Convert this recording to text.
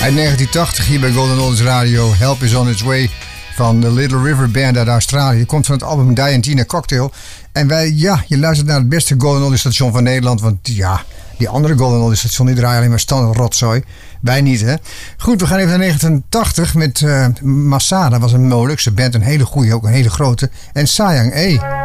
Uit 1980 hier bij Golden Oldies Radio. Help is on its way van de Little River Band uit Australië. Komt van het album Diantina Cocktail. En wij, je luistert naar het beste Golden Oldies station van Nederland. Want die andere Golden Oldies station die draaien alleen maar standaard rotzooi. Wij niet, hè. Goed, we gaan even naar 1980 met Masada. Was een Molukse band, een hele goeie, ook een hele grote. En Sayang,